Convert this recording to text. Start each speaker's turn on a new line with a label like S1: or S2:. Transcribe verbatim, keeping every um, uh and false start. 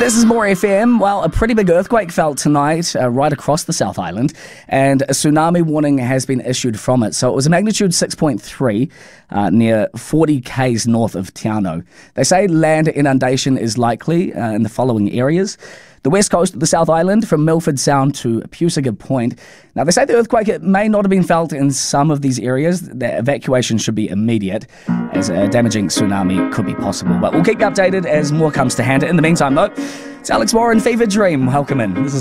S1: This is More F M. Well, a pretty big earthquake felt tonight uh, right across the South Island, and a tsunami warning has been issued from it. So it was a magnitude six point three uh, near forty kays north of Te Anau. They say land inundation is likely uh, in the following areas. The west coast of the South Island, from Milford Sound to Pusaga Point. Now, they say the earthquake it may not have been felt in some of these areas. The evacuation should be immediate, as a damaging tsunami could be possible. But we'll keep you updated as more comes to hand. In the meantime, though, it's Alex Warren, Fever Dream. Welcome in. This is